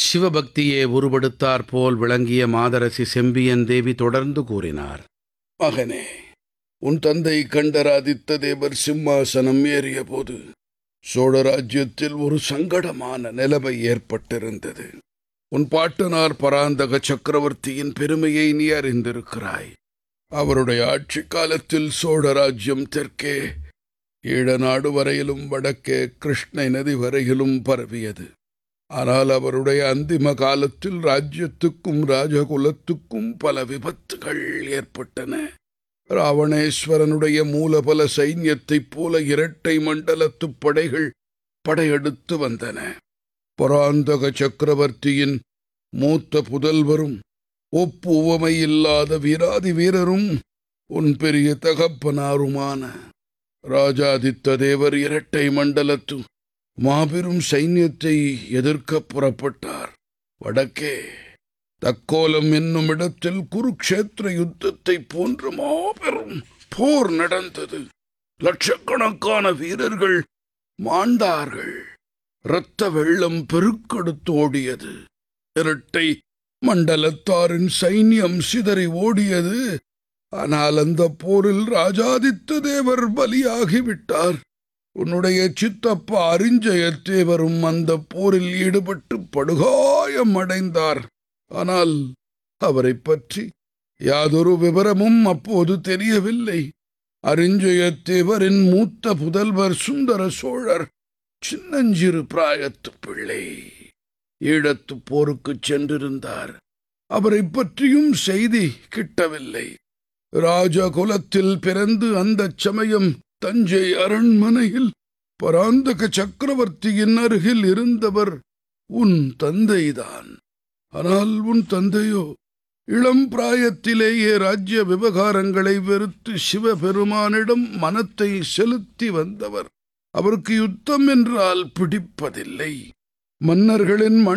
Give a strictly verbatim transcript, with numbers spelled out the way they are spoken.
சிவபக்தியே உருவெடுத்தாற் போல் விளங்கிய மாதரசி செம்பியன் தேவி தொடர்ந்து கூறினார். மகனே, உன் தந்தை கண்டராதித்த தேவர் சிம்மாசனம் ஏறிய போது சோழராஜ்யத்தில் ஒரு சங்கடமான நிலைமை ஏற்பட்டிருந்தது. உன் பாட்டனார் பராந்தக சக்கரவர்த்தியின் பெருமையை நீ அறிந்திருக்கிறாய். அவருடைய ஆட்சி காலத்தில் சோழராஜ்யம் தெற்கே ஈழநாடு வரையிலும் வடக்கே கிருஷ்ணை நதி வரையிலும் பரவியது. ஆனால் அவருடைய அந்திம காலத்தில் ராஜ்யத்துக்கும் ராஜகுலத்துக்கும் பல விபத்துகள் ஏற்பட்டன. ராவணேஸ்வரனுடைய மூலபல சைன்யத்தைப் போல இரட்டை மண்டலத்து படைகள் படையெடுத்து வந்தன. பராந்தக சக்கரவர்த்தியின் மூத்த புதல்வரும் ஒப்பு உவமையில்லாத வீராதி வீரரும் உன் பெரிய தகப்பனாருமான ராஜாதித்த தேவர் இரட்டை மண்டலத்து மாபெரும் சைன்யத்தை எதிர்க்க புறப்பட்டார். வடக்கே தக்கோலம் என்னும் இடத்தில் குருக்ஷேத்திர யுத்தத்தை போன்ற மாபெரும் போர் நடந்தது. லட்சக்கணக்கான வீரர்கள் மாண்டார்கள். இரத்த வெள்ளம் பெருக்கெடுத்து ஓடியது. இரட்டை மண்டலத்தாரின் சைன்யம் சிதறி ஓடியது. ஆனால் அந்த போரில் ராஜாதித்த தேவர் பலியாகிவிட்டார். உன்னுடைய சித்தப்பா அரிஞ்சயத்தேவரும் அந்த போரில் ஈடுபட்டு படுகாயம் அடைந்தார். ஆனால் அவரை பற்றி யாதொரு விவரமும் அப்போது தெரியவில்லை. அரிஞ்சயத்தேவரின் மூத்த புதல்வர் சுந்தர சோழர் சின்னஞ்சிறு பிராயத்து பிள்ளை. ஈழத்து போருக்கு சென்றிருந்தார். அவரை பற்றியும் செய்தி கிட்டவில்லை. ராஜகுலத்தில் பிறந்து அந்த சமயம் தஞ்சை அரண்மனையில் பராந்தக சக்கரவர்த்தியின் அருகில் இருந்தவர் உன் தந்தைதான். ஆனால் உன் தந்தையோ இளம் பிராயத்திலேயே ராஜ்ய விவகாரங்களை வெறுத்து சிவபெருமானிடம் மனத்தை செலுத்தி வந்தவர். அவருக்கு யுத்தம் என்றால் பிடிப்பதில்லை. மன்னர்களின்